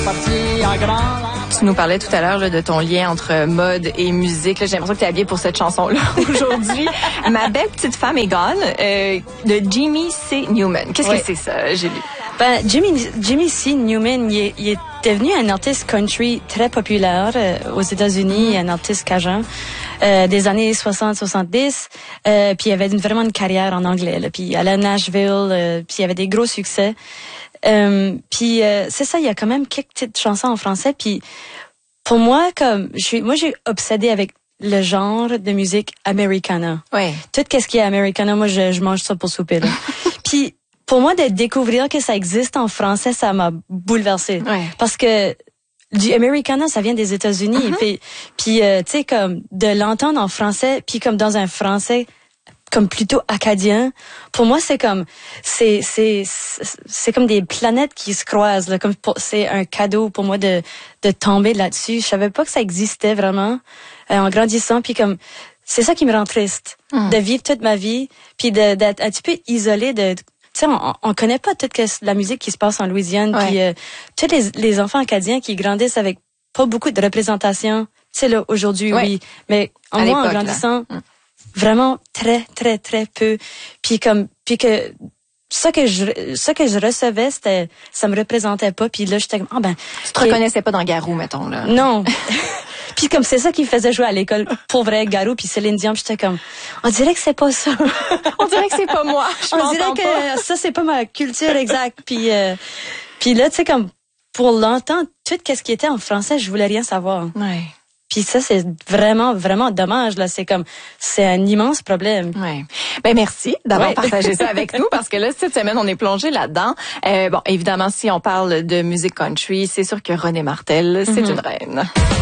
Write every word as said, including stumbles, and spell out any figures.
Tu nous parlais tout à l'heure là, de ton lien entre mode et musique. Là, j'ai l'impression que tu es habillée pour cette chanson-là aujourd'hui. Ma belle petite femme est gone, euh, de Jimmy C. Newman. Qu'est-ce oui. que c'est ça, Julie? Ben, Jimmy, Jimmy C. Newman, il est, il est devenu un artiste country très populaire euh, aux États-Unis, un artiste cajun euh, des années soixante soixante-dix. Euh, puis il avait une, vraiment une carrière en anglais. Là, puis il allait à Nashville, euh, puis il avait des gros succès. Euh, puis euh, c'est ça, il y a quand même quelques petites chansons en français. Puis pour moi, comme je suis, moi j'ai obsédé avec le genre de musique americana. Ouais. Tout qu'est-ce qui est americana, moi je, je mange ça pour souper là. Puis pour moi de découvrir que ça existe en français, ça m'a bouleversée. Ouais. Parce que du americana, ça vient des États-Unis. Uh-huh. Puis, puis euh, tu sais comme de l'entendre en français, puis comme dans un français comme plutôt acadien. Pour moi, c'est comme c'est c'est c'est comme des planètes qui se croisent là, comme pour, c'est un cadeau pour moi de de tomber là-dessus. Je savais pas que ça existait vraiment euh, en grandissant, puis comme c'est ça qui me rend triste, mmh. de vivre toute ma vie puis de d'être un petit peu isolée de tu sais on, on connaît pas toute la musique qui se passe en Louisiane, ouais. puis euh, tous les les enfants acadiens qui grandissent avec pas beaucoup de représentation, tu sais là aujourd'hui ouais. oui, mais en à moi en grandissant mmh. vraiment très très très peu, puis comme puis que ça que je ça que je recevais, c'était ça me représentait pas, puis là j'étais comme ah ben tu te reconnaissais pas dans Garou mettons là. Non. Puis comme c'est ça qui me faisait jouer à l'école pour vrai, Garou puis Céline Dion, j'étais comme on dirait que c'est pas ça. On dirait que c'est pas moi. Je on dirait que pas. Ça c'est pas ma culture exacte, puis euh, puis là tu sais comme pour longtemps tout qu'est-ce qui était en français, je voulais rien savoir. Ouais. Puis ça, c'est vraiment, vraiment dommage, là. C'est comme, c'est un immense problème. Oui. Ben, merci d'avoir ouais. partagé ça avec nous, parce que là, cette semaine, on est plongé là-dedans. Euh, bon, évidemment, si on parle de musique country, c'est sûr que René Martel, c'est mm-hmm. une reine.